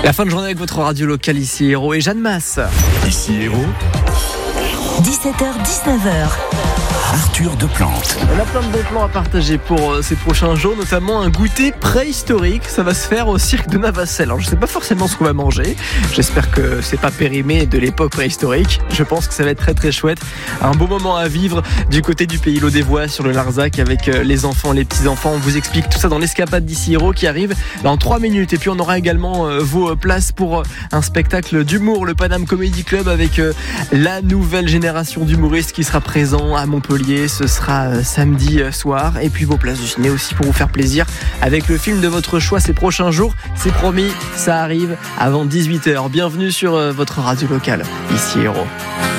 La fin de journée avec votre radio locale ici Héros et Jeanne Masse. Ici Héros, 17h-19h. Arthur Deplante. On a plein de bons plans à partager pour ces prochains jours, notamment un goûter préhistorique. Ça va se faire au cirque de Navacelles. Alors je sais pas forcément ce qu'on va manger. J'espère que c'est pas périmé de l'époque préhistorique. Je pense que ça va être très très chouette. Un beau moment à vivre du côté du Pays Lot-des-Voix sur le Larzac avec les enfants, les petits-enfants. On vous explique tout ça dans l'escapade d'ici Héros qui arrive dans 3 minutes. Et puis on aura également vos places pour un spectacle d'humour, le Paname Comedy Club avec la nouvelle génération d'humoristes qui sera présent à Montpellier. Ce sera samedi soir. Et puis vos places du ciné aussi pour vous faire plaisir avec le film de votre choix ces prochains jours. C'est promis, ça arrive avant 18h. Bienvenue sur votre radio locale, ici Héros.